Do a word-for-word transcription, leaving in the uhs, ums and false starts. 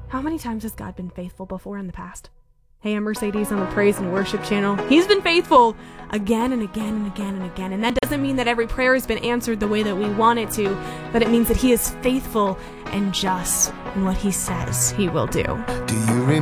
How many times has God been faithful before in the past? Hey, I'm Mercedes on the Praise and Worship channel. He's been faithful again and again and again and again. And that doesn't mean that every prayer has been answered the way that we want it to, but it means that he is faithful and just in what he says he will do. Do you remember?